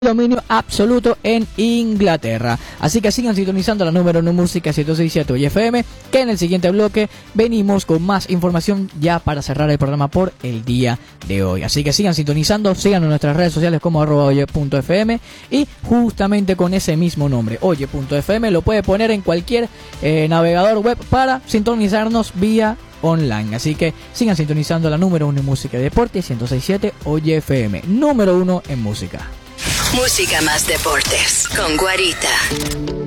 dominio absoluto en Inglaterra. Así que sigan sintonizando la número 1 música 106.7 Hoy FM, que en el siguiente bloque venimos con más información ya para cerrar el programa por el día de hoy. Así que sigan sintonizando, sigan en nuestras redes sociales como @oye.fm y justamente con ese mismo nombre, oye.fm, lo puede poner en cualquier navegador web para sintonizarnos vía online. Así que sigan sintonizando la número 1 en música y deporte 106.7 Oye FM, número 1 en música. Música más deportes con Guarita.